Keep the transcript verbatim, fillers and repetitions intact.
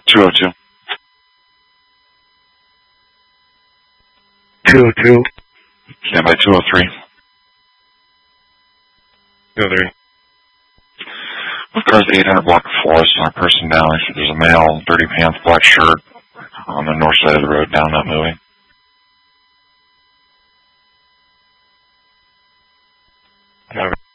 two oh two. two oh two. Stand by two oh three. two oh three. With cars eight hundred block of Forest and our person down, there's a male, dirty pants, black shirt on the north side of the road down, not moving. Okay.